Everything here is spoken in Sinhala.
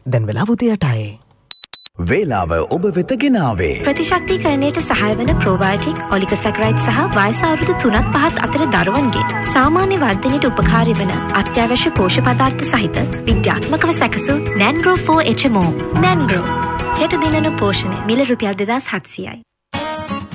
දැන් වෙලාව උදේ 8යි. වේලාව ඔබ වෙත ගෙනාවේ ප්‍රතිශක්තිකරණයට සහාය වන ප්‍රෝබයෝටික් ඔලිගොසැකරයිඩ් සහ වයස අවුරුදු 3-5 අතර දරුවන්ගේ සාමාන්‍ය වර්ධනයට උපකාරී වන අත්‍යවශ්‍ය පෝෂක පදාර්ථ සහිත විද්‍යාත්මකව සැකසූ නැන්ග්‍රෝ 4 HMO. නැන්ග්‍රෝ හෙට දිනන පෝෂණය මිල රුපියල් 2700යි.